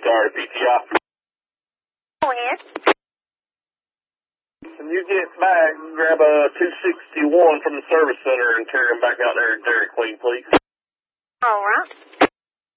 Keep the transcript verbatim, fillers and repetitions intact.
car to P T I. Going in. When you get back, grab a two sixty-one from the service center and carry them back out there at Dairy Queen, please. All right.